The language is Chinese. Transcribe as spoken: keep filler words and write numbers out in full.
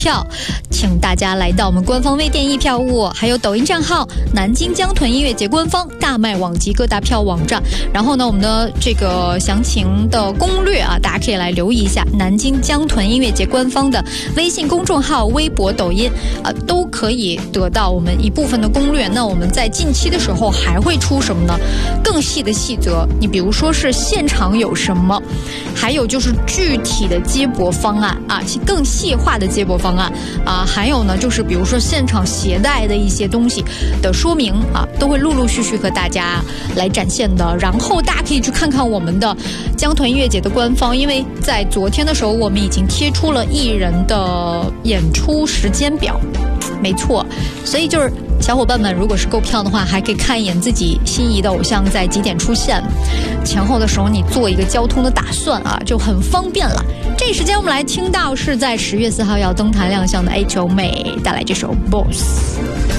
票，请大家来到我们官方微店易票务，还有抖音账号南京江豚音乐节官方大麦网及各大票网站。然后呢，我们的这个详情的攻略啊，大家可以来留意一下南京江豚音乐节官方的微信公众号、微博、抖音啊，都可以得到我们一部分的攻略。那我们在近期的时候还会出什么呢？更细的细则，你比如说是现场有什么，还有就是具体的接驳方案啊，更细化的接驳方案啊，还有呢就是比如说现场携带的一些东西的说明啊，都会陆陆续续和大家来展现的。然后大家可以去看看我们的江豚音乐节的官方，因为在昨天的时候我们已经贴出了艺人的演出时间表，没错，所以就是小伙伴们如果是购票的话，还可以看一眼自己心仪的偶像在几点出现，前后的时候你做一个交通的打算啊，就很方便了。这时间我们来听到是在十月四号要登台亮相的 H O 妹带来这首 Boss。